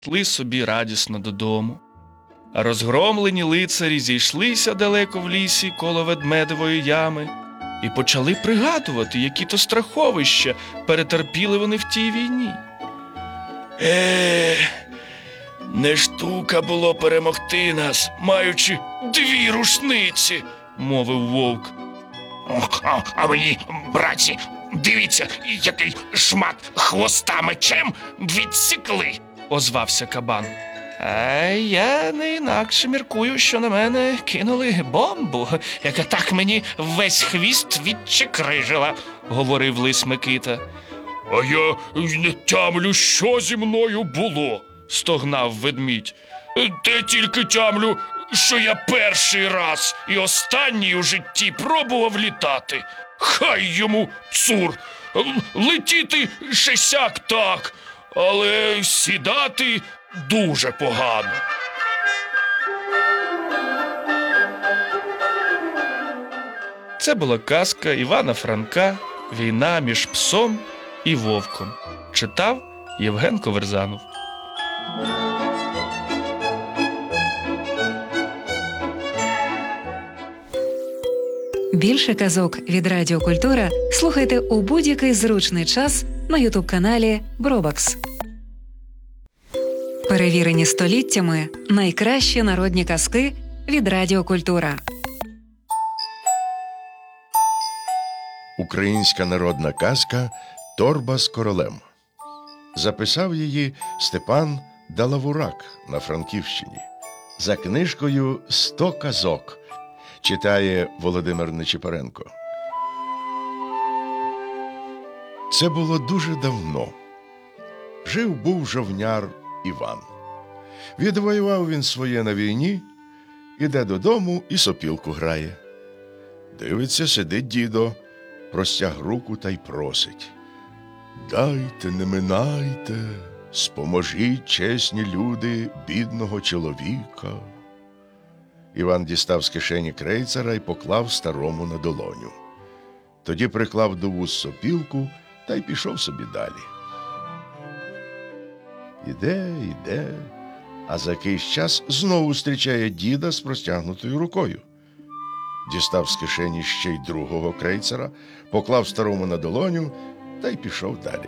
йшли собі радісно додому. А розгромлені лицарі зійшлися далеко в лісі коло ведмедової ями і почали пригадувати, які то страховища перетерпіли вони в тій війні. Не штука було перемогти нас, маючи 2 рушниці, мовив вовк. А мені, братці, дивіться, який шмат хвоста мечем відсікли. Озвався кабан. А я не інакше міркую, що на мене кинули бомбу, яка так мені весь хвіст відчекрижила, говорив лис Микита. А я не тямлю, що зі мною було, стогнав ведмідь. Те тільки тямлю, що я перший раз і останній у житті пробував літати. Хай йому цур, летіти ще сяк так, але сідати дуже погано. Це була казка Івана Франка «Війна між псом і вовком». Читав Євген Коверзанов. Більше казок від Радіо Культура слухайте у будь-який зручний час на ютуб-каналі Бробакс. Перевірені століттями найкращі народні казки від Радіо Культура. Українська народна казка «Торба з королем». Записав її Степан Далавурак на Франківщині. За книжкою «100 казок» читає Володимир Нечипоренко. Це було дуже давно. Жив-був жовняр Іван. Відвоював він своє на війні, іде додому і сопілку грає. Дивиться, сидить дідо, простяг руку та й просить: «Дайте, не минайте, споможіть, чесні люди, бідного чоловіка». Іван дістав з кишені крейцера і поклав старому на долоню. Тоді приклав до вуз сопілку та й пішов собі далі. Іде, а за якийсь час знову зустрічає діда з простягнутою рукою. Дістав з кишені ще й другого крейцера, поклав старому на долоню та й пішов далі.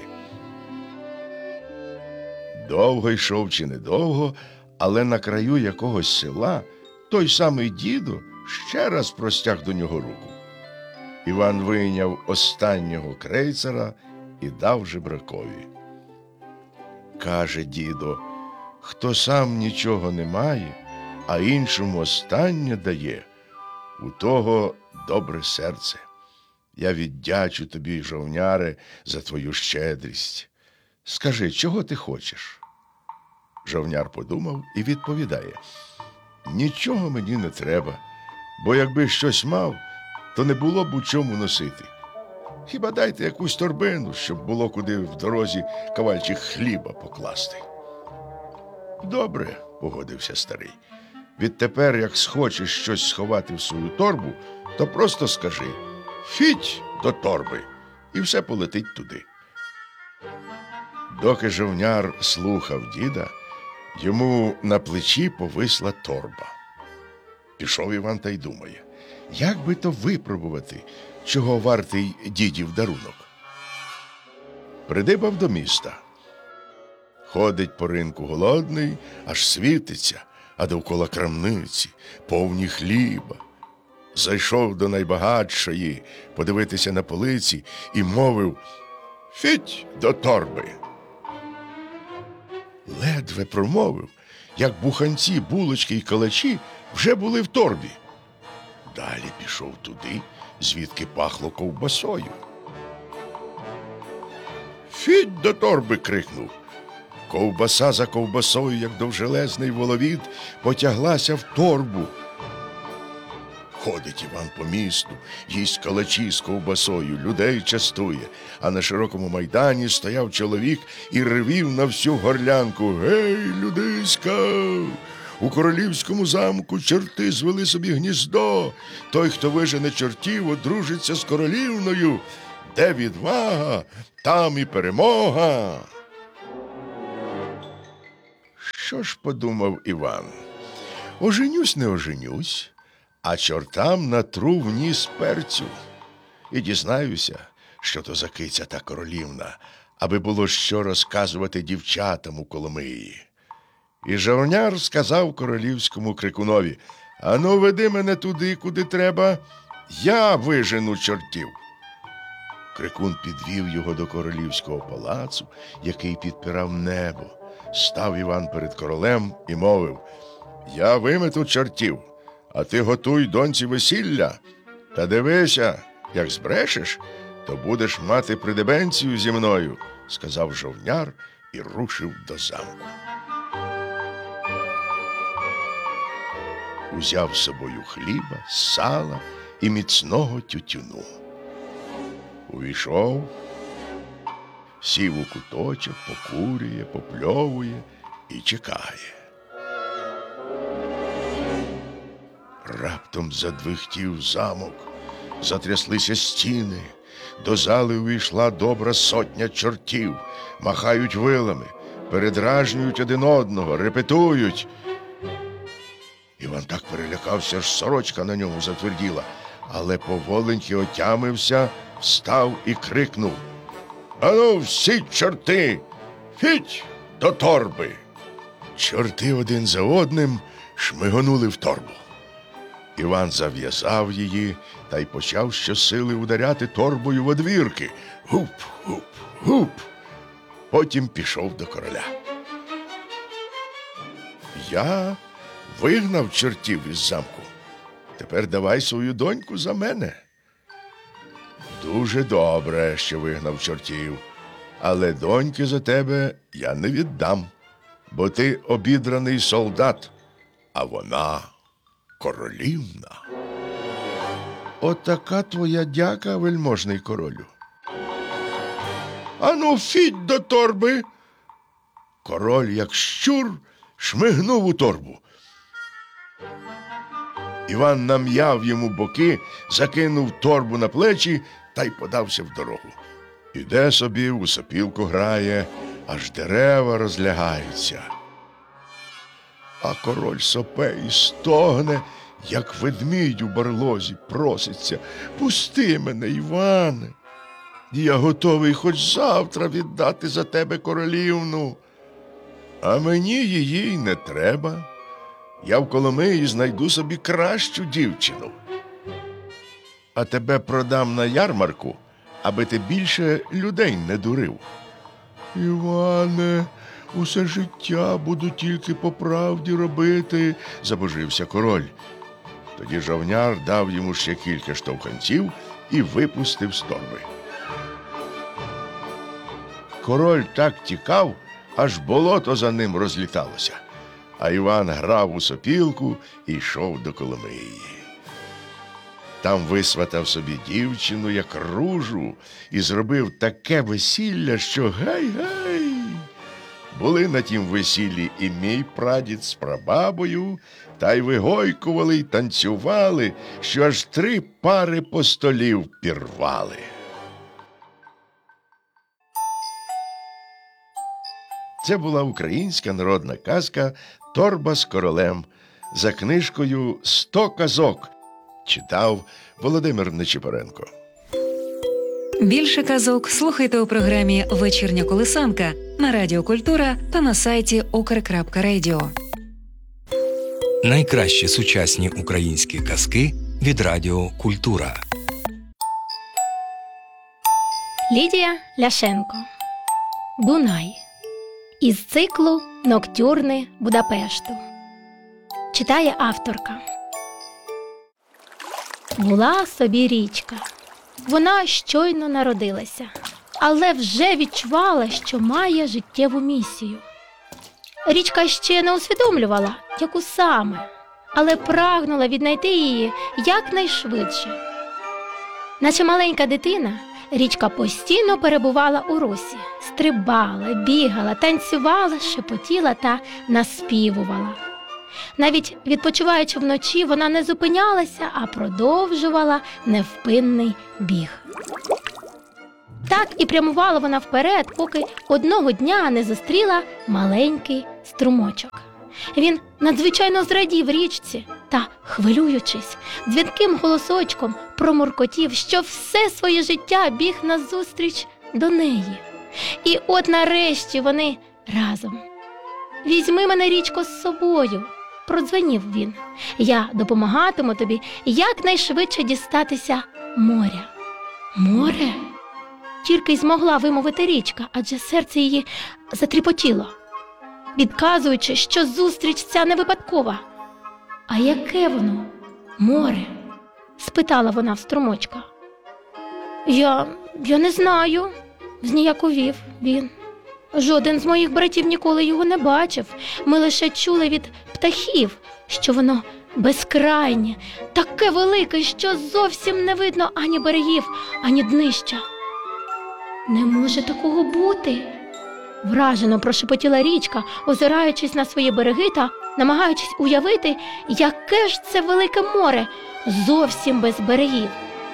Довго йшов чи недовго, але на краю якогось села той самий дідо ще раз простяг до нього руку. Іван вийняв останнього крейцера і дав жебракові. Каже дідо: «Хто сам нічого не має, а іншому останнє дає, у того добре серце. Я віддячу тобі, жовняре, за твою щедрість. Скажи, чого ти хочеш?» Жовняр подумав і відповідає: «Нічого мені не треба, бо якби щось мав, то не було б у чому носити. Хіба дайте якусь торбину, щоб було куди в дорозі кавальчик хліба покласти». «Добре», – погодився старий. «Відтепер, як схочеш щось сховати в свою торбу, то просто скажи: фіть до торби, і все полетить туди». Доки жовняр слухав діда, йому на плечі повисла торба. Пішов Іван та й думає: як би то випробувати, чого вартий дідів дарунок. Придибав до міста. Ходить по ринку голодний, аж світиться, а довкола крамниці, повні хліба. Зайшов до найбагатшої подивитися на полиці і мовив: фіть до торби. Ледве промовив, як буханці, булочки й калачі вже були в торбі. Далі пішов туди, звідки пахло ковбасою. «Фіть до торби!» – крикнув. Ковбаса за ковбасою, як довжелезний воловід, потяглася в торбу. Ходить Іван по місту, їсть калачі з ковбасою, людей частує, а на широкому майдані стояв чоловік і ревів на всю горлянку: «Гей, людиська! У королівському замку чорти звели собі гніздо. Той, хто вижене чортів, одружиться з королівною. Де відвага, там і перемога!» що ж подумав Іван? Оженюсь, не оженюсь, а чортам натру в ніс перцю. І дізнаюся, що то за киця та королівна, аби було що розказувати дівчатам у Коломиї. І жовняр сказав королівському крикунові: «Ану, веди мене туди, куди треба, я вижену чортів». Крикун підвів його до королівського палацу, який підпирав небо. Став Іван перед королем і мовив: «Я вимету чортів, а ти готуй доньці весілля. Та дивися, як збрешеш, то будеш мати придебенцію зі мною», – сказав жовняр і рушив до замку. Узяв з собою хліба, сала і міцного тютюну. Увійшов, сів у куточок, покурює, попльовує і чекає. Раптом задвихтів замок, затряслися стіни, до зали увійшла добра сотня чортів, махають вилами, передражнюють один одного, репетують. Іван так перелякався, аж сорочка на ньому затверділа, але поволеньки отямився, встав і крикнув: «Ану, всі чорти, фіть до торби!» Чорти один за одним шмигонули в торбу. Іван зав'язав її та й почав щосили ударяти торбою в одвірки. Гуп, гуп, гуп. Потім пішов до короля. «Я вигнав чортів із замку. Тепер давай свою доньку за мене». «Дуже добре, що вигнав чортів, але доньки за тебе я не віддам, бо ти обідраний солдат, а вона королівна». «Отака твоя дяка, вельможний королю». «Ану, фіть до торби!» Король, як щур, шмигнув у торбу. Іван нам'яв йому боки, закинув торбу на плечі та й подався в дорогу. Іде собі, у сопілку грає, аж дерева розлягаються. А король сопе і стогне, як ведмідь у барлозі, проситься: «Пусти мене, Іване! Я готовий хоч завтра віддати за тебе королівну. А мені її й не треба. Я в Коломиї знайду собі кращу дівчину. А тебе продам на ярмарку, аби ти більше людей не дурив». «Іване, усе життя буду тільки по правді робити», – забожився король. Тоді жовняр дав йому ще кілька штовханців і випустив з торби. Король так тікав, аж болото за ним розліталося. А Іван грав у сопілку і йшов до Коломиї. Там висватав собі дівчину, як ружу, і зробив таке весілля, що гай-гай! Були на тім весіллі і мій прадід з прабабою, та й вигойкували, й танцювали, що аж 3 пари постолів пірвали. Це була українська народна казка «Торба з королем» за книжкою «100 казок». Читав Володимир Нечипоренко. Більше казок слухайте у програмі «Вечірня колисанка» на Радіо Культура та на сайті ukr.radio. Найкращі сучасні українські казки від Радіо Культура. Лідія Ляшенко. Дунай. Із циклу «Ноктюрни Будапешту». Читає авторка. Була собі річка. Вона щойно народилася, але вже відчувала, що має життєву місію. Річка ще не усвідомлювала, яку саме, але прагнула віднайти її якнайшвидше. Наче маленька дитина, річка постійно перебувала у русі, стрибала, бігала, танцювала, шепотіла та наспівувала. Навіть відпочиваючи вночі, вона не зупинялася, а продовжувала невпинний біг. Так і прямувала вона вперед, поки одного дня не зустріла маленький струмочок. Він надзвичайно зрадів річці та, хвилюючись, дзвінким голосочком промуркотів, що все своє життя біг назустріч до неї. І от нарешті вони разом. «Візьми мене, річко, з собою», – продзвенів він. «Я допомагатиму тобі якнайшвидше дістатися моря». «Море?» – тільки й змогла вимовити річка, адже серце її затріпотіло, відказуючи, що зустріч ця не випадкова. «А яке воно? Море?» – спитала вона в струмочка. Я не знаю», – зніяковів він. «Жоден з моїх братів ніколи його не бачив. Ми лише чули від птахів, що воно безкрайнє, таке велике, що зовсім не видно ані берегів, ані днища». «Не може такого бути», – вражено прошепотіла річка, озираючись на свої береги та намагаючись уявити, яке ж це велике море, зовсім без берегів.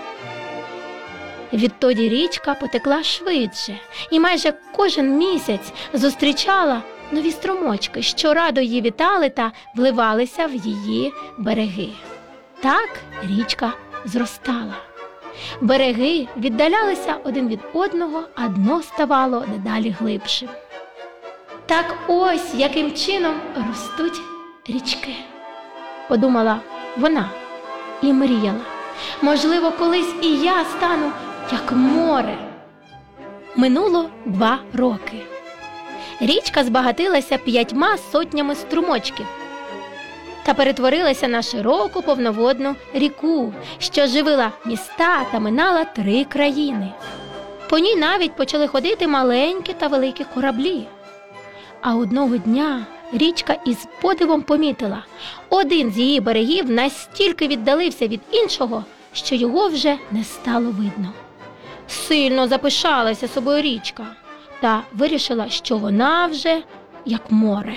Відтоді річка потекла швидше і майже кожен місяць зустрічала нові струмочки, що радо її вітали та вливалися в її береги. Так річка зростала. Береги віддалялися один від одного, а дно ставало дедалі глибшим. Так ось яким чином ростуть річки, подумала вона і мріяла. Можливо, колись і я стану як море. Минуло 2 роки. Річка збагатилася 5 сотнями струмочків та перетворилася на широку повноводну ріку, що живила міста та минала 3 країни. По ній навіть почали ходити маленькі та великі кораблі. А одного дня річка із подивом помітила, один з її берегів настільки віддалився від іншого, що його вже не стало видно. Сильно запишалася собою річка та вирішила, що вона вже як море.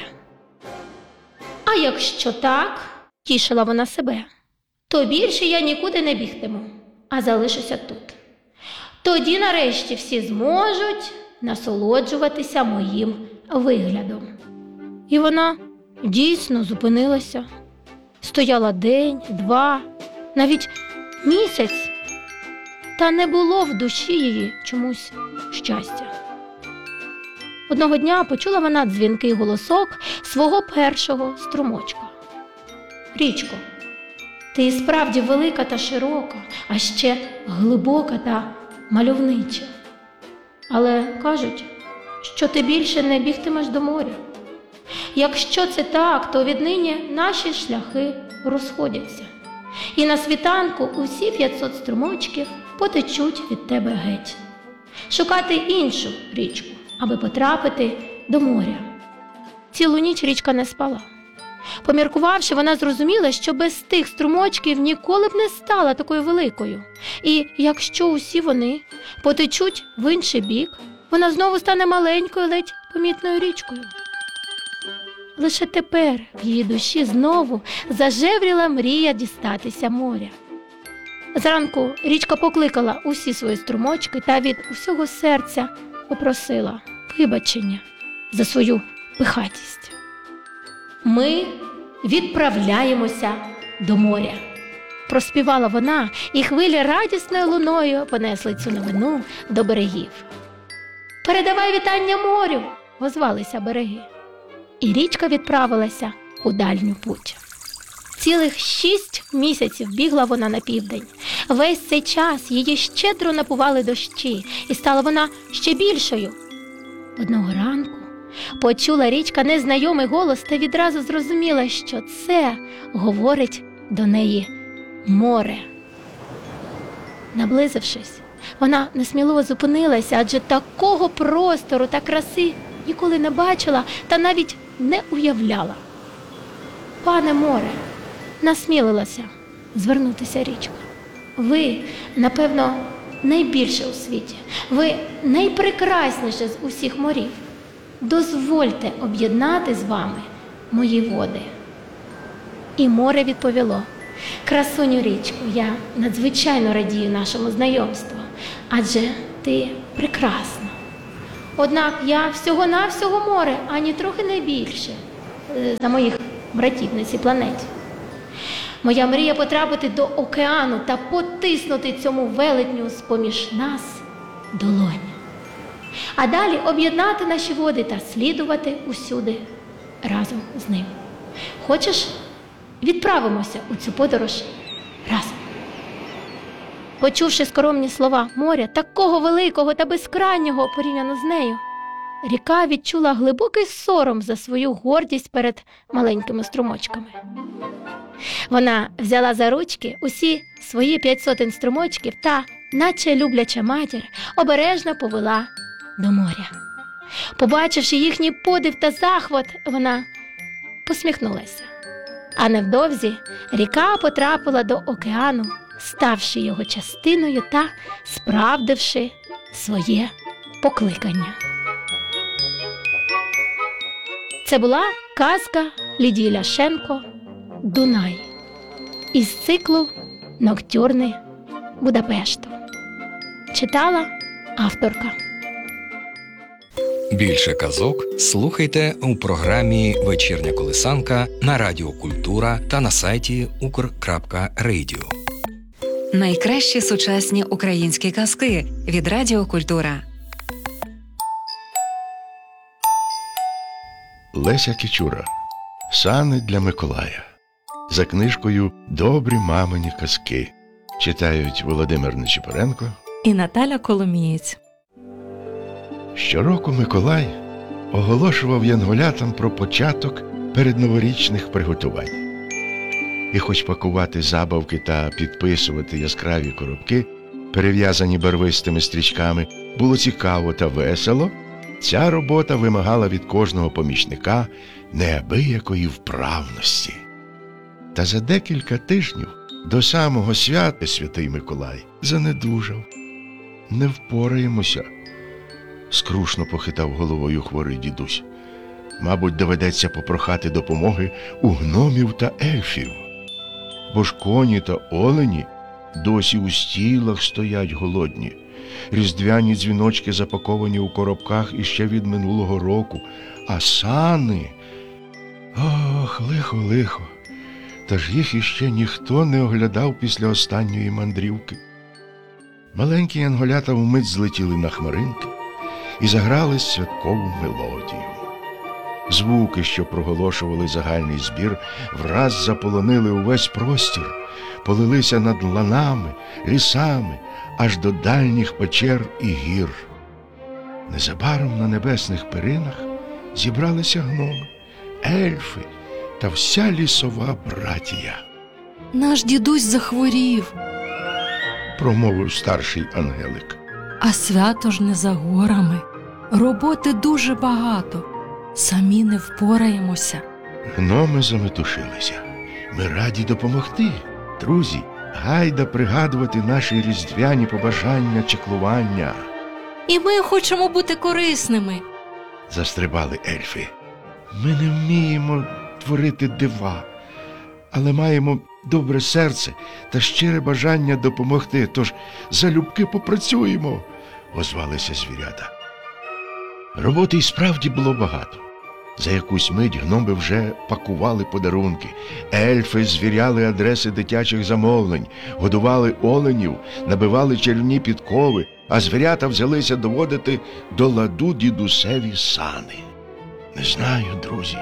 «А якщо так, – тішила вона себе, – то більше я нікуди не бігтиму, а залишуся тут. Тоді нарешті всі зможуть насолоджуватися моїм виглядом». І вона дійсно зупинилася. Стояла день, 2, навіть місяць, та не було в душі її чомусь щастя. Одного дня почула вона дзвінкий голосок свого першого струмочка. «Річко, ти і справді велика та широка, а ще глибока та мальовнича. Але кажуть, що ти більше не бігтимеш до моря. Якщо це так, то віднині наші шляхи розходяться. І на світанку усі 500 струмочків потечуть від тебе геть. Шукати іншу річку, аби потрапити до моря». Цілу ніч річка не спала. Поміркувавши, вона зрозуміла, що без тих струмочків ніколи б не стала такою великою. І якщо усі вони потечуть в інший бік, вона знову стане маленькою, ледь помітною річкою. Лише тепер в її душі знову зажевріла мрія дістатися моря. Зранку річка покликала усі свої струмочки та від усього серця попросила вибачення за свою пихатість. «Ми відправляємося до моря», – проспівала вона, і хвилі радісною луною понесли цю новину до берегів. «Передавай вітання морю!» – озвалися береги. І річка відправилася у дальню путь. Цілих 6 місяців бігла вона на південь. Весь цей час її щедро напували дощі, і стала вона ще більшою. Одного ранку почула річка незнайомий голос та відразу зрозуміла, що це говорить до неї море. Наблизившись, вона несміливо зупинилася, адже такого простору та краси ніколи не бачила та навіть не уявляла. «Пане море», – насмілилася звернутися річка, – «ви, напевно, найбільше у світі, ви найпрекрасніше з усіх морів. Дозвольте об'єднати з вами мої води». І море відповіло: «Красуню річку, я надзвичайно радію нашому знайомству, адже ти прекрасна. Однак я всього-навсього море, ані трохи не більше за моїх братів на цій планеті. Моя мрія потрапити до океану та потиснути цьому велетню з-поміж нас долонь. А далі об'єднати наші води та слідувати усюди разом з ним. Хочеш, відправимося у цю подорож разом? Почувши скоромні слова моря, такого великого та безкрайнього порівняно з нею, ріка відчула глибокий сором за свою гордість перед маленькими струмочками. Вона взяла за ручки усі свої 500 струмочків та, наче любляча матір, обережно повела до моря. Побачивши їхній подив та захват, вона посміхнулася. А невдовзі ріка потрапила до океану, ставши його частиною та справдивши своє покликання. Це була казка Лідії Ляшенко «Дунай» із циклу «Ноктюрни Будапешту». Читала авторка. Більше казок слухайте у програмі «Вечірня колисанка» на Радіо Культура та на сайті ukr.radio. Найкращі сучасні українські казки від Радіо Культура. Леся Кічура. Сани для Миколая. За книжкою «Добрі мамині казки». Читають Володимир Нечипоренко і Наталя Коломієць. Щороку Миколай оголошував янголятам про початок передноворічних приготувань. І хоч пакувати забавки та підписувати яскраві коробки, перев'язані барвистими стрічками, було цікаво та весело, ця робота вимагала від кожного помічника неабиякої вправності. Та за декілька тижнів до самого свята Святий Миколай занедужав. «Не впораємося», – скрушно похитав головою хворий дідусь. «Мабуть, доведеться попрохати допомоги у гномів та ельфів. Бо ж коні та олені досі у стілах стоять голодні. Різдвяні дзвіночки запаковані у коробках іще від минулого року, а сани... Ох, лихо. Та ж їх іще ніхто не оглядав після останньої мандрівки». Маленькі янголята вмить злетіли на хмаринки і заграли святкову мелодію. Звуки, що проголошували загальний збір, враз заполонили увесь простір, полилися над ланами, лісами, аж до дальніх печер і гір. Незабаром на небесних перинах зібралися гноми, ельфи та вся лісова братія. Наш дідусь захворів, Промовив старший ангелик. а свято ж не за горами. Роботи дуже багато. Самі не впораємося. Гноми заметушилися. Ми раді допомогти. Друзі, гайда пригадувати наші різдвяні побажання, чеклування. І ми хочемо бути корисними. Застрибали ельфи. Ми не вміємо творити дива, але маємо добре серце та щире бажання допомогти, тож залюбки попрацюємо, озвалися звірята. Роботи й справді було багато. За якусь мить гноми вже пакували подарунки, ельфи звіряли адреси дитячих замовлень, годували оленів, набивали чарівні підкови, а звірята взялися доводити до ладу дідусеві сани. Не знаю, друзі,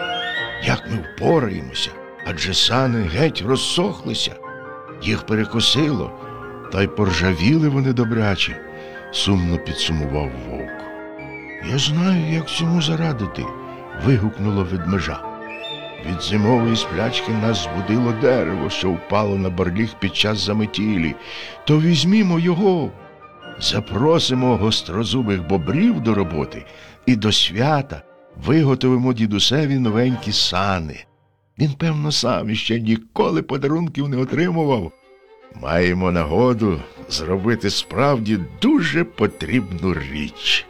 як ми впораємося, адже сани геть розсохлися. Їх перекосило, та й поржавіли вони добряче, сумно підсумував вовк. Я знаю, як цьому зарадити, вигукнуло ведмежа. Від зимової сплячки нас збудило дерево, що впало на барліг під час заметілі. То візьмімо його, запросимо гострозубих бобрів до роботи і до свята виготовимо дідусеві новенькі сани. Він, певно, сам іще ніколи подарунків не отримував. Маємо нагоду зробити справді дуже потрібну річ.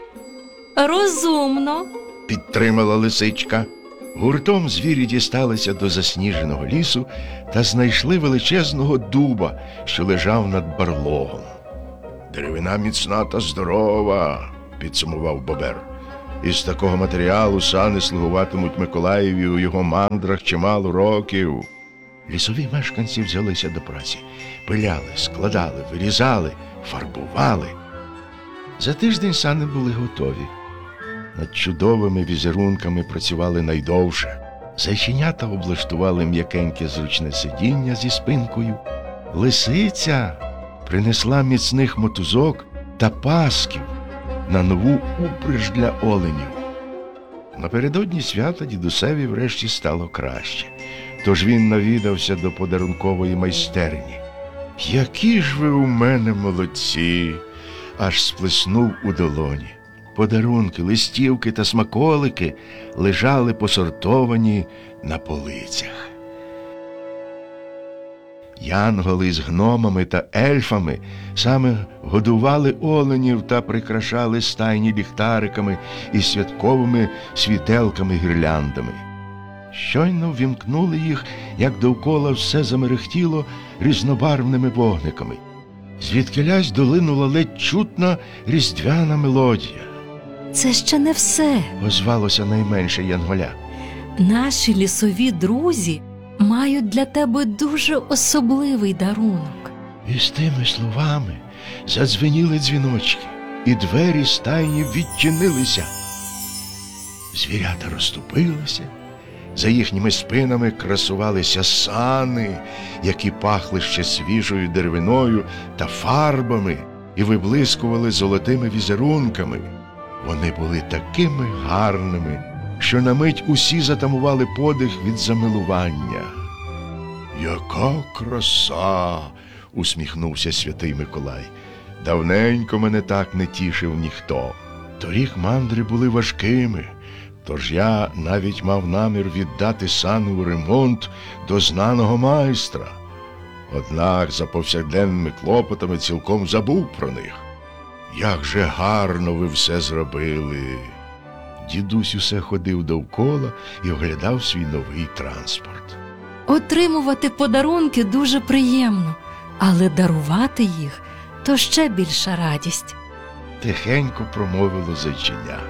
Розумно. Підтримала лисичка. Гуртом звірі дісталися до засніженого лісу та знайшли величезного дуба, що лежав над барлогом. Деревина міцна та здорова, підсумував Бобер. Із такого матеріалу сани слугуватимуть Миколаєві у його мандрах чимало років. Лісові мешканці взялися до праці. Пиляли, складали, вирізали, фарбували. За тиждень сани були готові. Над чудовими візерунками працювали найдовше. Зайченята облаштували м'якеньке зручне сидіння зі спинкою. Лисиця принесла міцних мотузок та пасків на нову упряж для оленів. Напередодні свята дідусеві врешті стало краще, тож він навідався до подарункової майстерні. «Які ж ви у мене молодці!» – аж сплеснув у долоні. Подарунки, листівки та смаколики лежали посортовані на полицях. Янголи з гномами та ельфами саме годували оленів та прикрашали стайні ліхтариками і святковими світелками-гірляндами. Щойно ввімкнули їх, як довкола все замерехтіло різнобарвними вогниками. Звідкилясь долинула ледь чутна різдвяна мелодія. Це ще не все. Озвалося найменше янголя. Наші лісові друзі мають для тебе дуже особливий дарунок. І з тими словами задзвеніли дзвіночки, і двері стайні відчинилися. Звірята розступилися, за їхніми спинами красувалися сани, які пахли ще свіжою деревиною та фарбами і виблискували золотими візерунками. Вони були такими гарними, що на мить усі затамували подих від замилування. «Яка краса!» – усміхнувся святий Миколай. «Давненько мене так не тішив ніхто. Торік мандри були важкими, тож я навіть мав намір віддати сани у ремонт до знаного майстра. Однак за повсякденними клопотами цілком забув про них. Як же гарно ви все зробили!» Дідусь усе ходив довкола і оглядав свій новий транспорт. Отримувати подарунки дуже приємно, але дарувати їх – то ще більша радість. Тихенько промовило зайченя.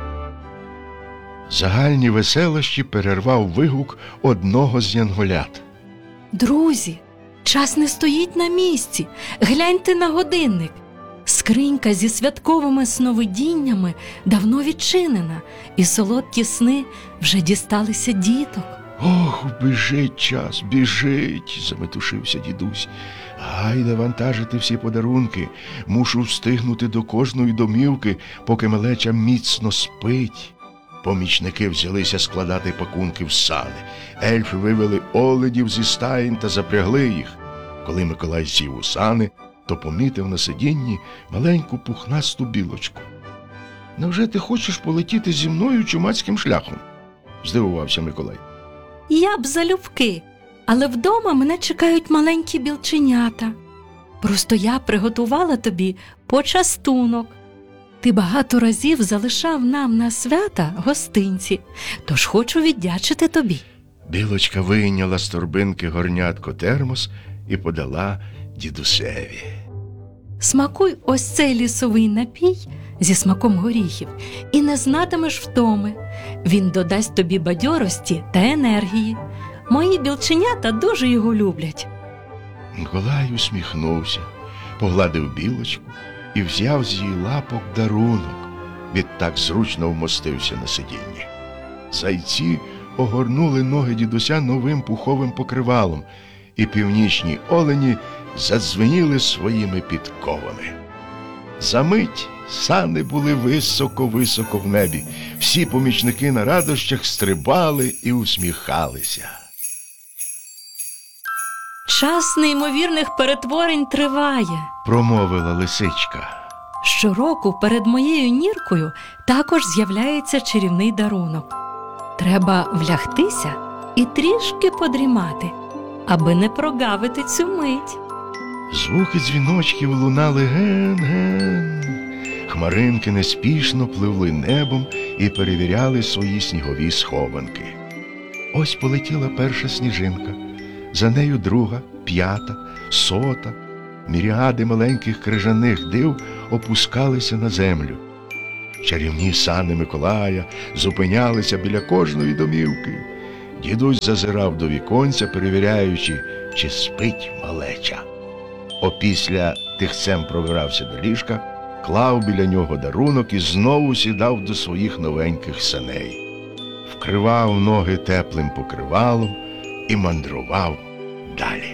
Загальні веселощі перервав вигук одного з янголят. Друзі, час не стоїть на місці. Гляньте на годинник. Скринька зі святковими сновидіннями давно відчинена, і солодкі сни вже дісталися діток. «Ох, біжить час, біжить!» – заметушився дідусь. «Гайда вантажити всі подарунки. Мушу встигнути до кожної домівки, поки малеча міцно спить». Помічники взялися складати пакунки в сани. Ельфи вивели оленів зі стаєнь та запрягли їх. Коли Миколай сів у сани, то помітив на сидінні маленьку пухнасту білочку. «Невже ти хочеш полетіти зі мною чумацьким шляхом?» – здивувався Миколай. Я б залюбки, але вдома мене чекають маленькі білченята. Просто я приготувала тобі почастунок. Ти багато разів залишав нам на свята гостинці, тож хочу віддячити тобі». Білочка вийняла з торбинки горнятко-термос і подала дідусеві. Смакуй ось цей лісовий напій зі смаком горіхів і не знатимеш втоми. Він додасть тобі бадьорості та енергії. Мої білченята дуже його люблять. Миколай усміхнувся, погладив білочку і взяв з її лапок дарунок. Відтак зручно вмостився на сидінні. Зайці огорнули ноги дідуся новим пуховим покривалом, і північні олені задзвеніли своїми підковами. Замить сани були високо-високо в небі. Всі помічники на радощах стрибали і усміхалися. Час неймовірних перетворень триває. Промовила лисичка. Щороку перед моєю ніркою також з'являється чарівний дарунок. Треба влягтися і трішки подрімати, аби не прогавити цю мить. Звуки дзвіночків лунали ген-ген. Хмаринки неспішно пливли небом і перевіряли свої снігові схованки. Ось полетіла перша сніжинка, за нею друга, 5, 100. Міріади маленьких крижаних див опускалися на землю. Чарівні сани Миколая зупинялися біля кожної домівки. Дідусь зазирав до віконця, перевіряючи, чи спить малеча. Опісля тихцем пробирався до ліжка, клав біля нього дарунок і знову сідав до своїх новеньких саней. Вкривав ноги теплим покривалом і мандрував далі.